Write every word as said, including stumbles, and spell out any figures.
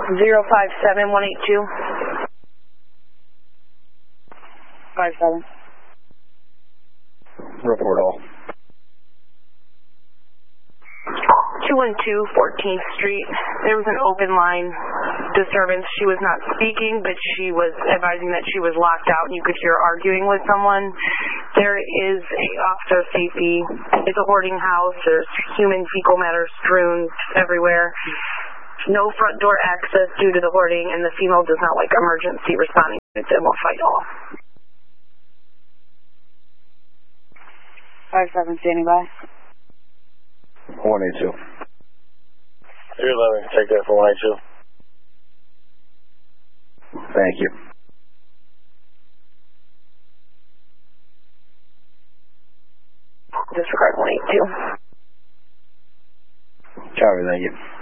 zero five seven one eight two. five seven. Report all. two one two fourteenth Street. There was an open line disturbance. She was not speaking, but she was advising that she was locked out and you could hear arguing with someone. There is a officer safety. It's a hoarding house. There's human fecal matter strewn everywhere. No front door access due to the hoarding, and the female does not like emergency responding. It's and will fight all. five seven standing by. one eight two. three eleven, take that for one eight two. Thank you. Disregard one eight two. Copy, thank you.